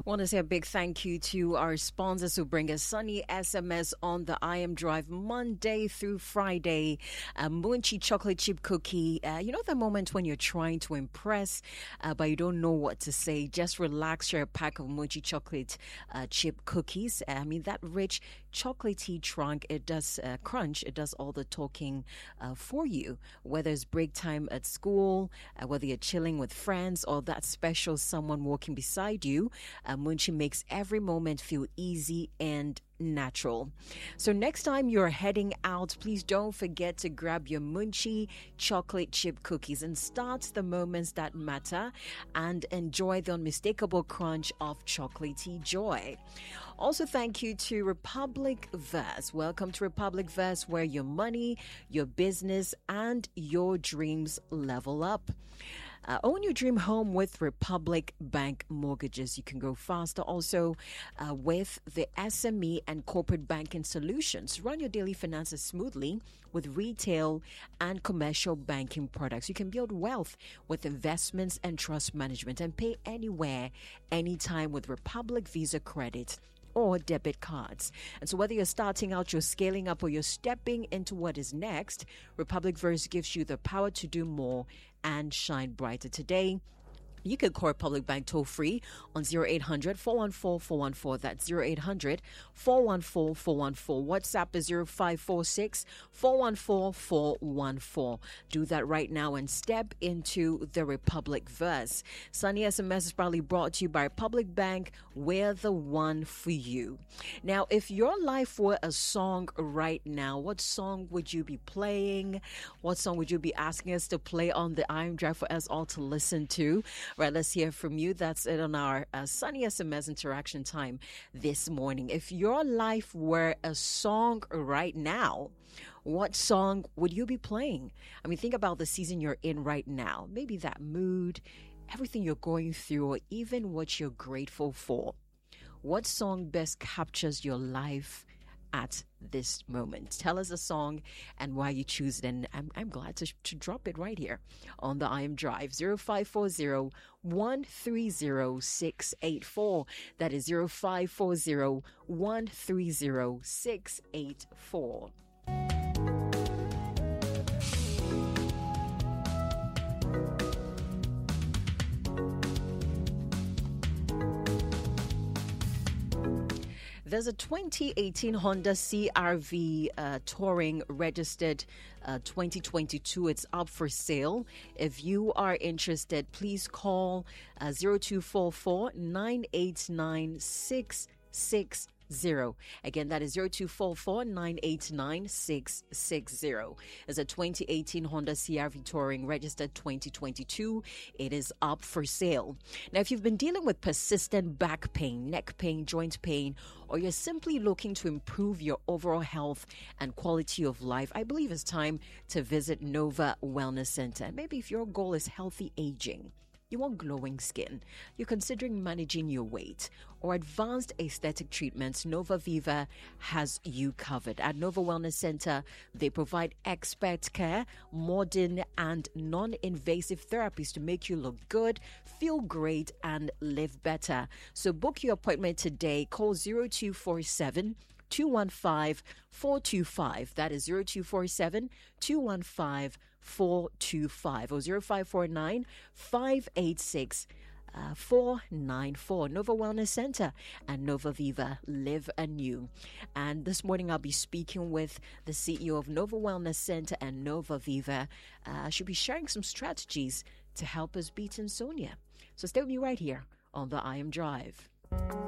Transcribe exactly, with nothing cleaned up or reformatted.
Want to say a big thank you to our sponsors who bring us sunny S M S on the I Am Drive Monday through Friday. Uh, Munchie chocolate chip cookie. Uh, you know the moment when you're trying to impress, uh, but you don't know what to say. Just relax. Share a pack of Munchie chocolate uh, chip cookies. Uh, I mean that rich chocolatey trunk. It does uh, crunch. It does all the talking uh, for you. Whether it's break time at school, uh, whether you're chilling with friends, or that special someone walking beside you. Uh, Munchie makes every moment feel easy and natural. So next time you're heading out, please don't forget to grab your Munchie chocolate chip cookies and start the moments that matter and enjoy the unmistakable crunch of chocolatey joy. Also, thank you to Republic Verse. Welcome to Republic Verse, where your money, your business, and your dreams level up. Uh, own your dream home with Republic Bank Mortgages. You can go faster also uh, with the S M E and corporate banking solutions. Run your daily finances smoothly with retail and commercial banking products. You can build wealth with investments and trust management and pay anywhere, anytime with Republic Visa Credit or debit cards. And so whether you're starting out, you're scaling up, or you're stepping into what is next, Republic Verse gives you the power to do more and shine brighter. Today, you can call Republic Bank toll free on zero eight hundred, four one four, four one four. That's zero eight hundred, four one four, four one four. WhatsApp is zero five four six, four one four, four one four. Do that right now and step into the Republic Verse. Sunny S M S is proudly brought to you by Republic Bank. We're the one for you. Now, if your life were a song right now, what song would you be playing? What song would you be asking us to play on the I Am Drive for us all to listen to? Right, let's hear from you. That's it on our uh, Sunny S M S interaction time this morning. If your life were a song right now, what song would you be playing? I mean, think about the season you're in right now. Maybe that mood, everything you're going through, or even what you're grateful for. What song best captures your life at this moment? Tell us a song and why you choose it, and I'm, I'm glad to, to drop it right here on the I Am Drive. Zero five four zero, one three zero, six eight four. That is zero five four zero, one three zero, six eight four. There's a twenty eighteen Honda C R V uh, Touring registered uh, twenty twenty-two. It's up for sale. If you are interested, please call uh, zero two four four, nine eight nine, six six zero. Again, that is zero two four four, nine eight nine, six six zero. It's a twenty eighteen Honda C R V Touring registered twenty twenty-two. It is up for sale. Now, if you've been dealing with persistent back pain, neck pain, joint pain, or you're simply looking to improve your overall health and quality of life, I believe it's time to visit Nova Wellness Center. Maybe if your goal is healthy aging, you want glowing skin, you're considering managing your weight, or advanced aesthetic treatments, Nova Viva has you covered. At Nova Wellness Center, they provide expert care, modern and non-invasive therapies to make you look good, feel great, and live better. So book your appointment today. Call zero two four seven, two one five, four two five. That is zero two four seven, two one five, four two five, or zero five four nine, five eight six, four nine four. Nova Wellness Center and Nova Viva, live anew. And this morning I'll be speaking with the C E O of Nova Wellness Center and Nova Viva. Uh, she'll be sharing some strategies to help us beat insomnia. So stay with me right here on the I Am Drive.